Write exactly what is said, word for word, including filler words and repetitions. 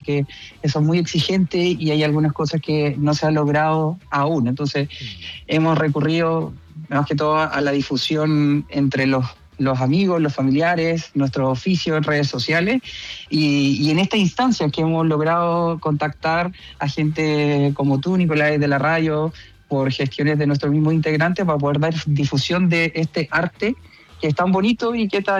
que son muy exigentes y hay algunas cosas que no se han logrado aún. Entonces, hemos recurrido más que todo a la difusión entre los los amigos, los familiares, nuestros oficios, redes sociales, y, y en esta instancia que hemos logrado contactar a gente como tú, Nicolás, de la radio, por gestiones de nuestros mismos integrantes, para poder dar difusión de este arte que es tan bonito y que está